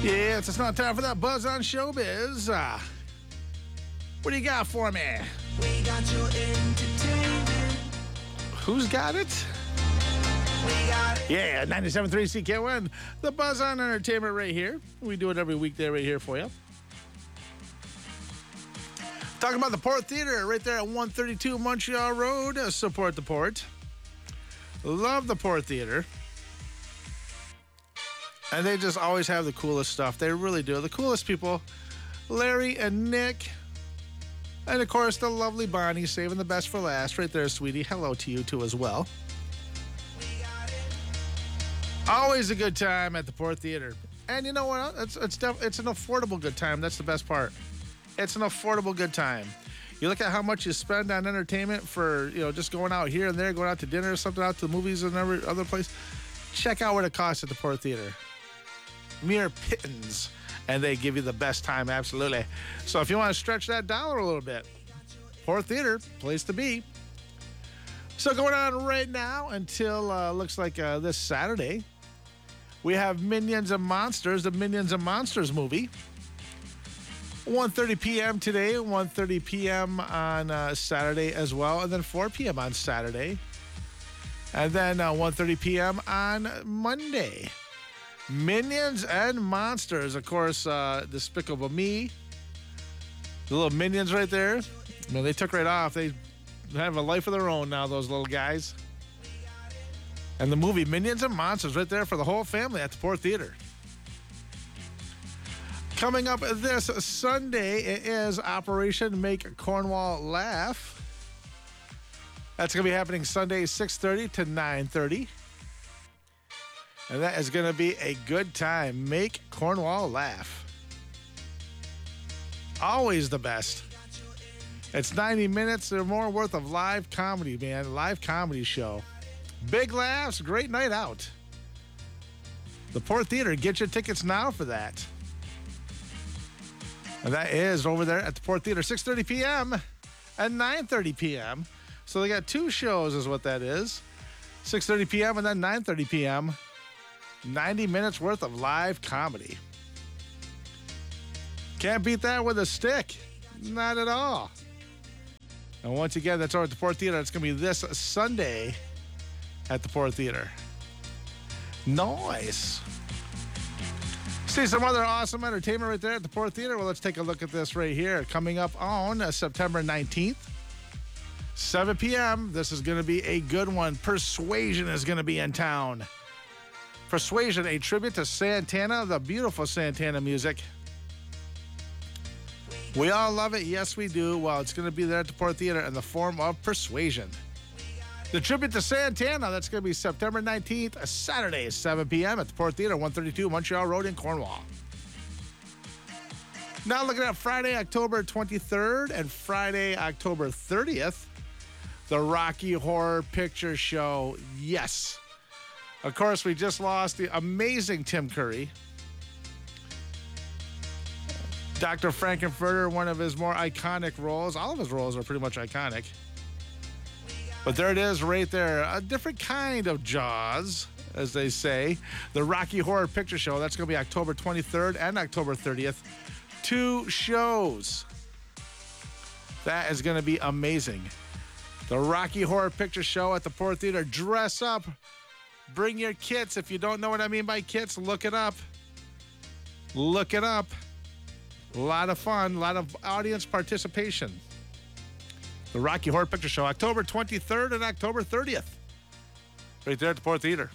Yeah, it's not time for that Buzz on Showbiz. What do you got for me? We got your entertainment. Who's got it? We got it. Yeah, 97.3 CKON. The Buzz on Entertainment right here. We do it every weekday right here for you. Talking about the Port Theater right there at 132 Montreal Road. Support the Port. Love the Port Theater. And they just always have the coolest stuff. They really do. The coolest people, Larry and Nick. And, of course, the lovely Bonnie, saving the best for last. Right there, sweetie. Hello to you, too, as well. Always a good time at the Port Theater. And you know what? It's an affordable good time. That's the best part. It's an affordable good time. You look at how much you spend on entertainment for, just going out here and there, going out to dinner or something, out to the movies and every other place. Check out what it costs at the Port Theater. Mere pittance, and they give you the best time, absolutely. So if you want to stretch that dollar a little bit, Port Theater, place to be. So going on right now until looks like this Saturday, we have Minions and Monsters, the Minions and Monsters movie. 1:30 p.m. today, 1:30 p.m. on Saturday as well, and then 4 p.m. on Saturday. And then 1:30 p.m. on Monday. Minions and Monsters. Of course, Despicable Me. The little minions right there. They took right off. They have a life of their own now, those little guys. And the movie Minions and Monsters right there for the whole family at the Port Theater. Coming up this Sunday, it is Operation Make Cornwall Laugh. That's going to be happening Sunday, 6:30 to 9:30. And that is going to be a good time. Make Cornwall laugh. Always the best. It's 90 minutes or more worth of live comedy, man. Live comedy show. Big laughs, great night out. The Port Theater, get your tickets now for that. And that is over there at the Port Theater, 6:30 p.m. and 9:30 p.m. So they got two shows is what that is. 6:30 p.m. and then 9:30 p.m. 90 minutes worth of live comedy. Can't beat that with a stick. Not at all. And once again, that's over at the Port Theater. It's going to be this Sunday at the Port Theater. Nice. See some other awesome entertainment right there at the Port Theater. Well, let's take a look at this right here. Coming up on September 19th, 7 p.m. This is going to be a good one. Persuasion is going to be in town. Persuasion, a tribute to Santana, the beautiful Santana music. We all love it. Yes, we do. Well, it's going to be there at the Port Theater in the form of Persuasion. The tribute to Santana, that's going to be September 19th, Saturday, 7 p.m. at the Port Theater, 132 Montreal Road in Cornwall. Now looking at Friday, October 23rd and Friday, October 30th, the Rocky Horror Picture Show. Yes. Of course, we just lost the amazing Tim Curry. Dr. Frankenfurter, one of his more iconic roles. All of his roles are pretty much iconic. But there it is right there. A different kind of Jaws, as they say. The Rocky Horror Picture Show. That's going to be October 23rd and October 30th. 2 shows. That is going to be amazing. The Rocky Horror Picture Show at the Port Theater. Dress up. Bring your kits. If you don't know what I mean by kits, look it up. Look it up. A lot of fun, a lot of audience participation. The Rocky Horror Picture Show, October 23rd and October 30th. Right there at the Port Theater.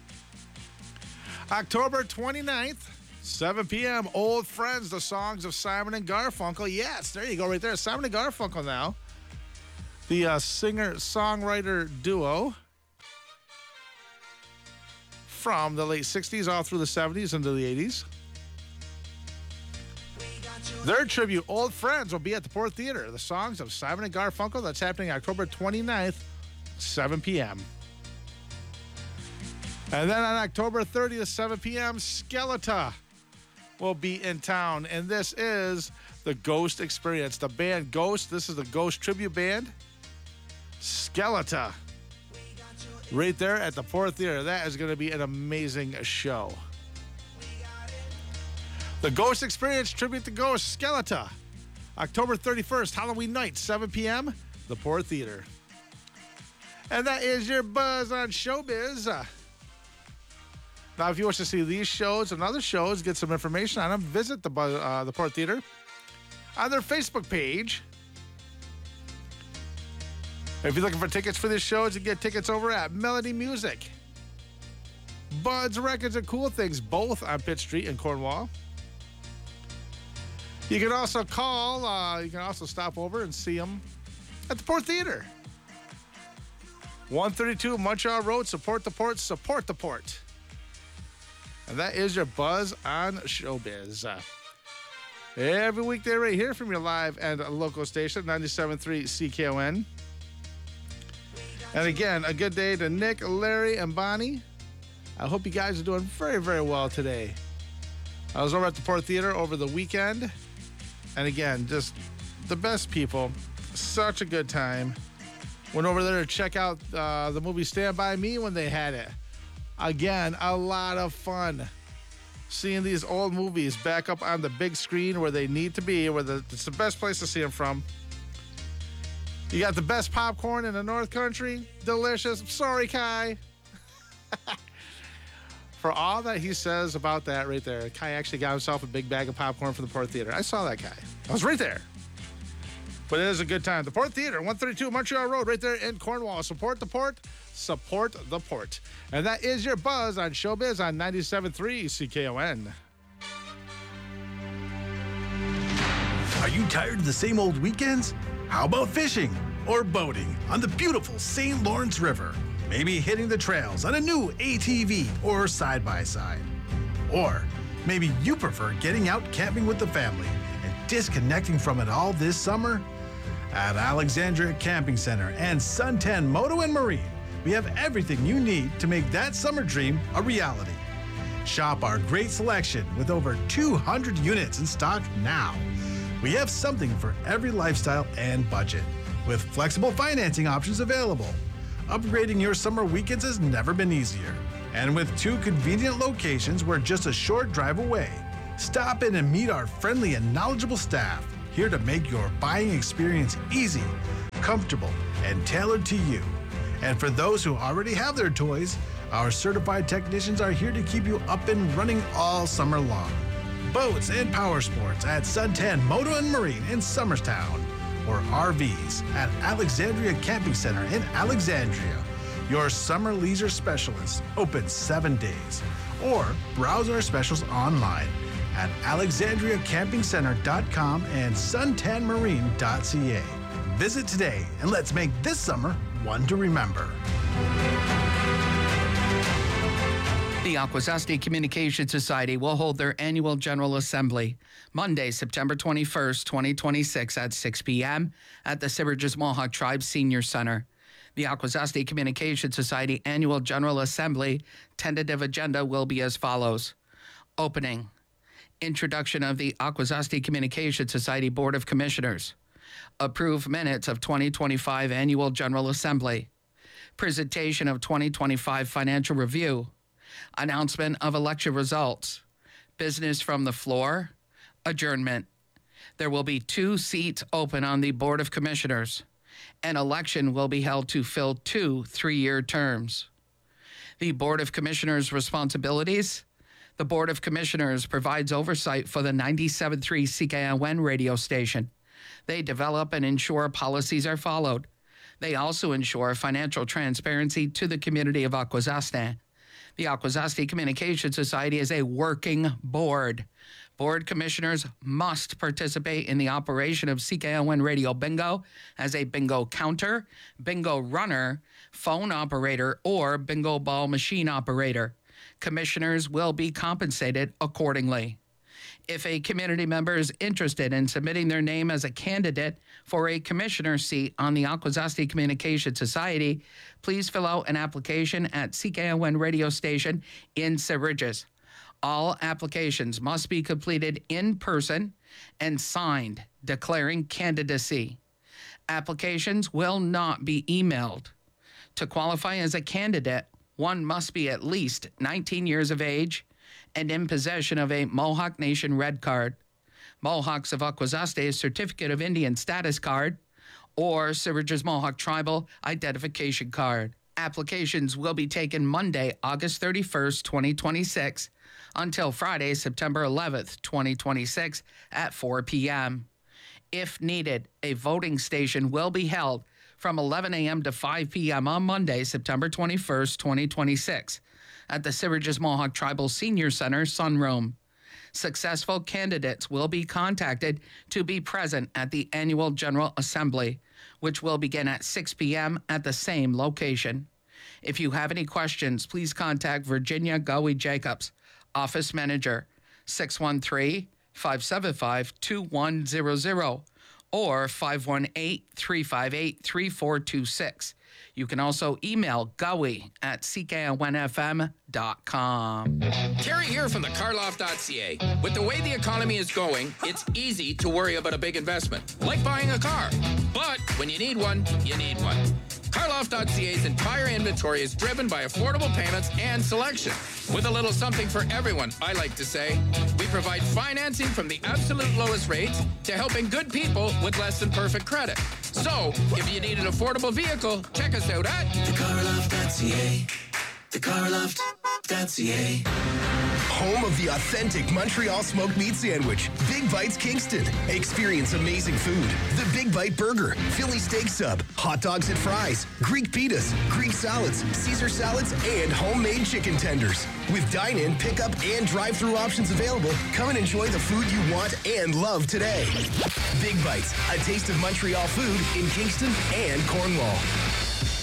October 29th, 7 p.m., Old Friends, the songs of Simon and Garfunkel. Yes, there you go, right there. Simon and Garfunkel now. The singer-songwriter duo from the late 60s all through the 70s into the 80s. Their tribute, Old Friends, will be at the Port Theater. The songs of Simon and Garfunkel. That's happening October 29th, 7 p.m. And then on October 30th, 7 p.m., Skeletor will be in town. And this is the Ghost Experience. The band Ghost. This is the Ghost tribute band. Skeletor. Right there at the Port Theater. That is going to be an amazing show. The Ghost Experience Tribute to Ghost Skeletor. October 31st, Halloween night, 7 p.m., the Port Theater. And that is your buzz on Showbiz. Now, if you wish to see these shows and other shows, get some information on them, visit the Port Theater on their Facebook page. If you're looking for tickets for these shows, you get tickets over at Melody Music. Bud's Records and Cool Things, both on Pitt Street in Cornwall. You can also call, you can also stop over and see them at the Port Theater. 132 Montreal Road, support the port, support the port. And that is your buzz on Showbiz. Every weekday right here from your live and local station, 97.3 CKON. And again, a good day to Nick, Larry, and Bonnie. I hope you guys are doing very, very well today. I was over at the Port Theater over the weekend. And again, just the best people. Such a good time. Went over there to check out the movie Stand By Me when they had it. Again, a lot of fun. Seeing these old movies back up on the big screen where they need to be, it's the best place to see them from. You got the best popcorn in the North Country. Delicious. Sorry, Kai. For all that he says about that right there, Kai actually got himself a big bag of popcorn from the Port Theater. I saw that, Kai. I was right there. But it is a good time. The Port Theater, 132 Montreal Road, right there in Cornwall. Support the port. Support the port. And that is your buzz on Showbiz on 97.3 CKON. Are you tired of the same old weekends? How about fishing or boating on the beautiful St. Lawrence River? Maybe hitting the trails on a new ATV or side-by-side. Or maybe you prefer getting out camping with the family and disconnecting from it all this summer? At Alexandria Camping Center and Suntan Moto and Marine, we have everything you need to make that summer dream a reality. Shop our great selection with over 200 units in stock now. We have something for every lifestyle and budget, with flexible financing options available. Upgrading your summer weekends has never been easier. And with 2 convenient locations, we're just a short drive away. Stop in and meet our friendly and knowledgeable staff, here to make your buying experience easy, comfortable, and tailored to you. And for those who already have their toys, our certified technicians are here to keep you up and running all summer long. Boats and power sports at Suntan Moto and Marine in Somerstown, or RVs at Alexandria Camping Center in Alexandria. Your summer leisure specialist, open 7 days. Or browse our specials online at alexandriacampingcenter.com and suntanmarine.ca. Visit today and let's make this summer one to remember. The Akwesasne Communication Society will hold their annual General Assembly Monday, September 21st, 2026 at 6 p.m. at the Siverages Mohawk Tribe Senior Center. The Akwesasne Communication Society Annual General Assembly tentative agenda will be as follows. Opening. Introduction of the Akwesasne Communication Society Board of Commissioners. Approve minutes of 2025 Annual General Assembly. Presentation of 2025 Financial Review. Announcement of election results. Business from the floor. Adjournment. There will be 2 seats open on the Board of Commissioners. An election will be held to fill 2 3-year terms. The Board of Commissioners' responsibilities. The Board of Commissioners provides oversight for the 97.3 CKON radio station. They develop and ensure policies are followed. They also ensure financial transparency to the community of Akwesasne. The Akwesasne Communication Society is a working board. Board commissioners must participate in the operation of CKON Radio Bingo as a bingo counter, bingo runner, phone operator, or bingo ball machine operator. Commissioners will be compensated accordingly. If a community member is interested in submitting their name as a candidate for a commissioner seat on the Akwesasne Communication Society, please fill out an application at CKON Radio Station in Siverages. All applications must be completed in person and signed declaring candidacy. Applications will not be emailed. To qualify as a candidate, one must be at least 19 years of age and in possession of a Mohawk Nation Red Card, Mohawks of Akwesasne Certificate of Indian Status Card, or Siverdre's Mohawk Tribal Identification Card. Applications will be taken Monday, August 31st, 2026, until Friday, September 11th, 2026, at 4 p.m. If needed, a voting station will be held from 11 a.m. to 5 p.m. on Monday, September 21st, 2026, at the Siverdre's Mohawk Tribal Senior Center Sunroom. Successful candidates will be contacted to be present at the annual General Assembly, which will begin at 6 p.m. at the same location. If you have any questions, please contact Virginia Gowie Jacobs, Office Manager, 613-575-2100 or 518-358-3426. You can also email gowie@ckonfm.com. Terry here from the carloft.ca. With the way the economy is going, it's easy to worry about a big investment, like buying a car. But when you need one, you need one. Carloft.ca's entire inventory is driven by affordable payments and selection. With a little something for everyone, I like to say. We provide financing from the absolute lowest rates to helping good people with less than perfect credit. So, if you need an affordable vehicle, check us out at thecarloft.ca. thecarloft.ca. Home of the authentic Montreal smoked meat sandwich, Big Bites Kingston. Experience amazing food. The Big Bite Burger, Philly steak sub, hot dogs and fries, Greek pitas, Greek salads, Caesar salads, and homemade chicken tenders. With dine-in, pickup, and drive-through options available, come and enjoy the food you want and love today. Big Bites, a taste of Montreal food in Kingston and Cornwall.